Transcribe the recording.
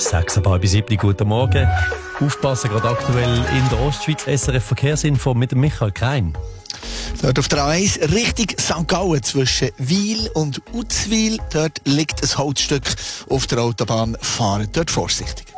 6:30, guten Morgen. Aufpassen, gerade aktuell in der Ostschweiz. SRF Verkehrsinfo mit dem Michael Krein. Dort auf der A1 Richtung St. Gallen zwischen Wil und Uzwil. Dort liegt ein Holzstück auf der Autobahn. Fahren dort vorsichtig.